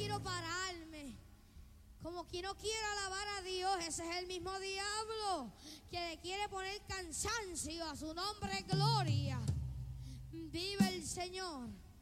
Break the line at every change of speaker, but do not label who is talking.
quiero pararme. Como quien no quiere alabar a Dios, ese es el mismo diablo que le quiere poner cansancio a su nombre, gloria. Vive el Señor.